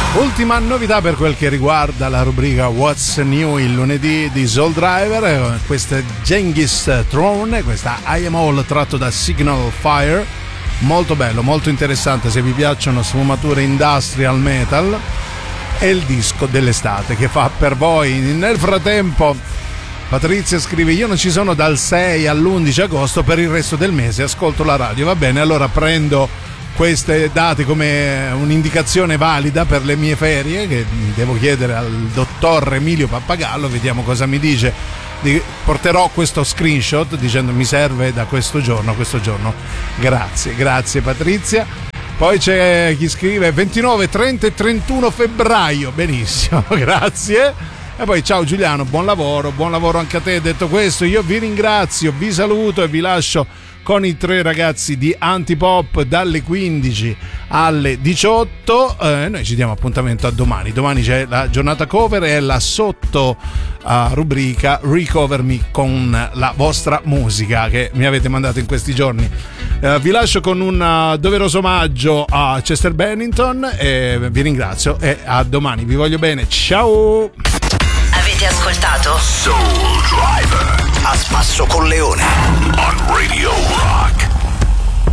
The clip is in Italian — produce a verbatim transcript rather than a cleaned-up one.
Ultima novità per quel che riguarda la rubrica What's New il lunedì di Soul Driver, questa è Genghis Throne, questa I Am All tratto da Signal Fire, molto bello, molto interessante se vi piacciono sfumature industrial metal, è il disco dell'estate che fa per voi. Nel frattempo Patrizia scrive: io non ci sono dal sei all'undici agosto, per il resto del mese ascolto la radio. Va bene, allora prendo queste date come un'indicazione valida per le mie ferie, che devo chiedere al dottor Emilio Pappagallo, vediamo cosa mi dice. Porterò questo screenshot dicendo mi serve da questo giorno, questo giorno. Grazie, grazie Patrizia. Poi c'è chi scrive ventinove, trenta e trentuno febbraio, benissimo, grazie. E poi ciao Giuliano, buon lavoro, buon lavoro anche a te. Detto questo, io vi ringrazio, vi saluto e vi lascio con i tre ragazzi di Antipop dalle quindici alle diciotto. Eh, noi ci diamo appuntamento a domani. Domani c'è la giornata cover e la sotto uh, rubrica Recover Me con la vostra musica che mi avete mandato in questi giorni. Uh, vi lascio con un uh, doveroso omaggio a Chester Bennington e vi ringrazio e a domani. Vi voglio bene. Ciao! Avete ascoltato Soul Driver a spasso con Leone on Radio Rock.